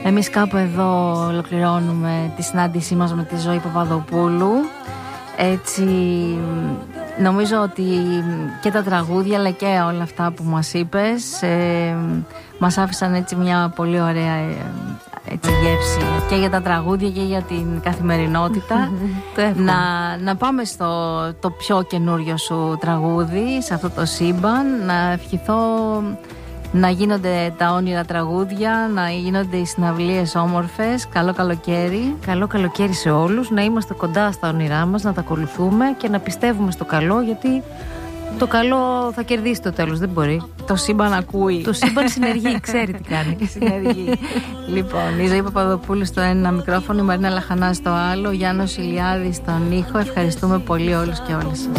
Εμείς κάπου εδώ ολοκληρώνουμε τη συνάντησή μας με τη Ζωή Παπαδοπούλου. Έτσι, νομίζω ότι και τα τραγούδια αλλά και όλα αυτά που μας είπες μας άφησαν έτσι μια πολύ ωραία έτσι, γεύση και για τα τραγούδια και για την καθημερινότητα. να πάμε στο το πιο καινούριο σου τραγούδι, σε αυτό το σύμπαν. Να ευχηθώ να γίνονται τα όνειρα τραγούδια, να γίνονται οι συναυλίες όμορφες. Καλό καλοκαίρι. Καλό καλοκαίρι σε όλους. Να είμαστε κοντά στα όνειρά μας, να τα ακολουθούμε και να πιστεύουμε στο καλό, γιατί το καλό θα κερδίσει το τέλος, δεν μπορεί. Το σύμπαν ακούει. Το σύμπαν συνεργεί, ξέρει τι κάνει. Συνεργεί. Λοιπόν, η Ζωή Παπαδοπούλου στο ένα μικρόφωνο, η Μαρίνα Λαχανά στο άλλο, ο Γιάννος Ηλιάδης στον ήχο. Ευχαριστούμε πολύ όλους και όλες σας.